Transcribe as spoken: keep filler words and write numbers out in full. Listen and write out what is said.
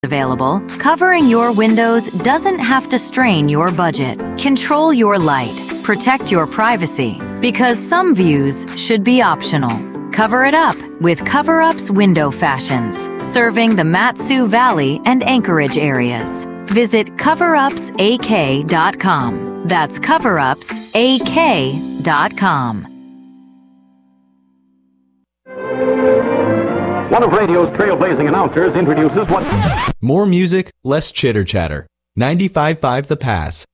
Available, covering your windows doesn't have to strain your budget. Control your light, protect your privacy, because some views should be optional. Cover it up with Cover Up's window fashions, serving the Mat-Su Valley and Anchorage areas. Visit cover ups a k dot com. That's cover ups a k dot com. One of radio's trailblazing announcers introduces what... More music, less chitter chatter. ninety-five point five The Pass.